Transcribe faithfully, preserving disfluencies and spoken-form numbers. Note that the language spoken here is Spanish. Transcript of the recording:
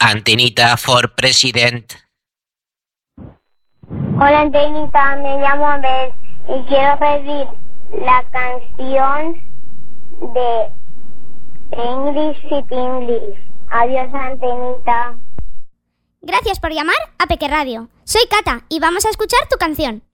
Antenita for President. Hola Antenita, me llamo Abel y quiero pedir la canción de English City English. Adiós Antenita. Gracias por llamar a Peque Radio. Soy Cata y vamos a escuchar tu canción.